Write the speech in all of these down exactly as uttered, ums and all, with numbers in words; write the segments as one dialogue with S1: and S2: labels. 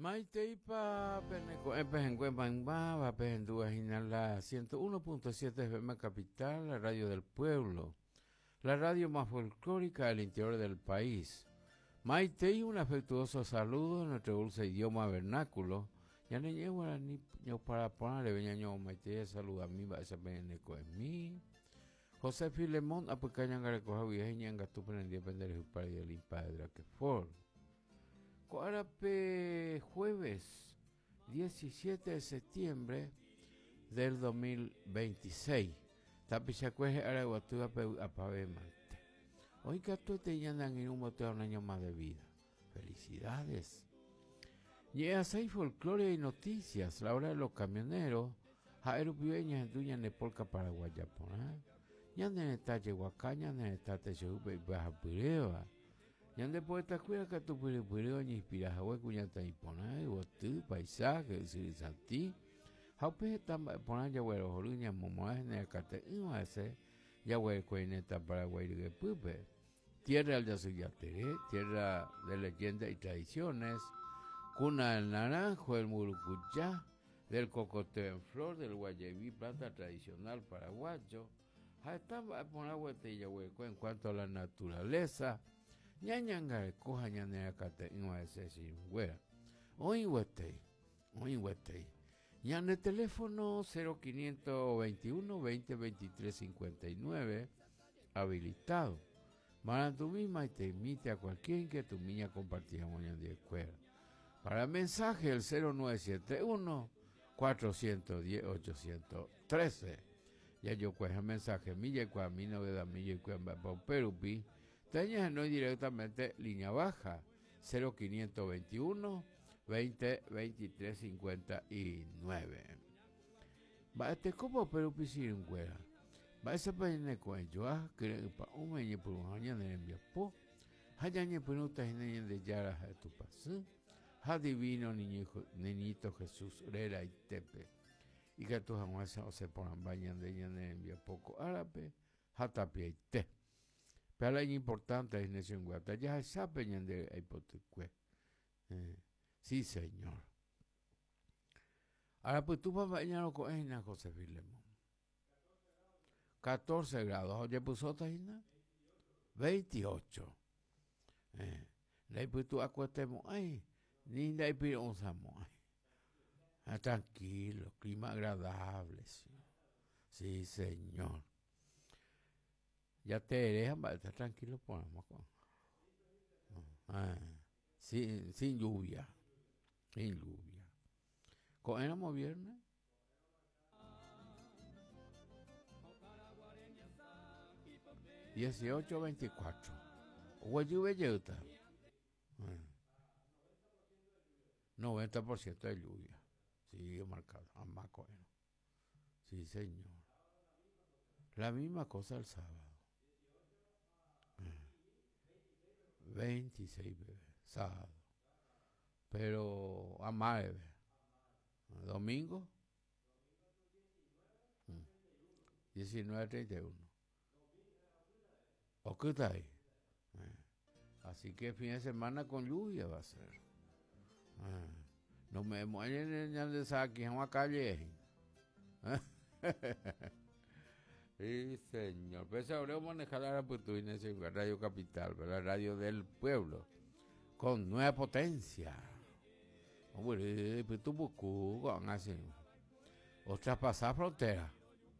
S1: Maiteipa Peneco Epejencuemangba, Pejendúa Jinala ciento uno punto siete F M Capital, la radio del pueblo, la radio más folclórica del interior del país. Maitei, un afectuoso saludo en nuestro dulce idioma vernáculo. Ya no llego a ni para ponerle veñaño Maitei, saluda a mí, va a ser Peneco en mí. José Filemón, Apucañanga recoja viejeñanga, tu prendía pender el par de limpadra que for. Coarape, jueves diecisiete de septiembre del dos mil veintiséis. Tapichacueje Araguatú apavemante. Hoy que tú te andan en un motor un año más de vida. Felicidades. Llega seis folclore y noticias. La hora de los camioneros. Jaero Pioeña en Duña Nepolca Paraguay Japón. Yanden está Yehuacaña, yanden está Techehupe y Baja Pureva. Yande poeta cuida que tu puri puri oñi inspira hawe kuñata ipona y botu paisaje sirisati haupe tamba pona ya wero horuña momoa en el cate iba ese ya wero cueneta Paraguay de pupe tierra del yasuyatere, tierra de leyenda y tradiciones, cuna del naranjo, el murucuyá, del cocoteo en flor, del guayabí, planta tradicional paraguayo. Estaba pona huetilla hueco en cuanto a la naturaleza. Ñañanga coja ñanera cate iba ese sin güera. Hoy huete, hoy huete. Ñan el teléfono cero quinientos veintiuno veinte veintitrés cincuenta y nueve habilitado. Para tu misma y te invite a cualquier que tu niña compartía mañana de escuela. Para mensaje el cero nueve siete uno cuatro uno cero ocho uno tres. Ya yo cueja mensaje milla y cua mi novedad milla y cua perupi. Teñas no directamente línea baja cero quinientos veintiuno veinte veintitrés cincuenta y nueve. Va este como pero pisir un güera. Va ese pañene con yo a que pa un meñe por un año de envía po. Hayañe punuta y de yara a tu paso. Ha divino niño niñito Jesús rera y tepe. Y que tus amuesas o se ponen bañan de ella de envía poco árabe. Ha tapia y te. Pero es importante es nación guata. Ya esa peña de hipotecue. Eh, sí, señor. Ahora pues tú vas a bañar con ella, José Filemón. catorce grados. Oye, puso tajina. veintiocho. Eh, le pues tú acuestemos ahí. Ni le pido un samo. Ah, tranquilo, clima agradable. Sí, sí señor. Ya te dejan, va a estar tranquilo, ponemos con. Ah, sin, sin lluvia. Sin lluvia. ¿Cogemos viernes? dieciocho veinticuatro. ¿O lluvia yuta? noventa por ciento de lluvia. Sí, marcado. Ambas cogemos. Sí, señor. La misma cosa el sábado. veintiséis, bebé. Sábado. Pero a más, bebé. Domingo. diecinueve treinta y uno. ¿O qué está ahí? Eh. Así que fin de semana con lluvia va a ser. Eh. No me mueven en el de Saki, en una calle. Sí, señor. Pues ahora vamos a manejar la Putuina en Radio Capital, la radio del pueblo, con nueva potencia. Hombre, pues tú buscú, con así. O traspasar frontera.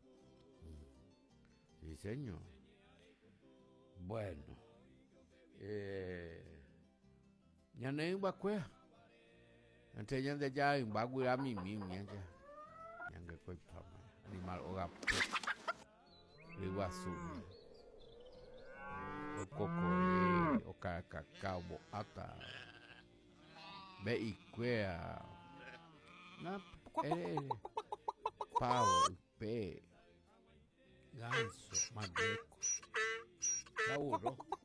S1: Sí, señor. Bueno. Eh, ya no hay un vacuea. Entonces ya de ya va a cuidar a mí mismo. Ya ya que fue animal o gato. Iguazú. O coco, o cacao, boata. Ve y cuea. Eh, pavo, pe. Ganso, mandeco. La burro.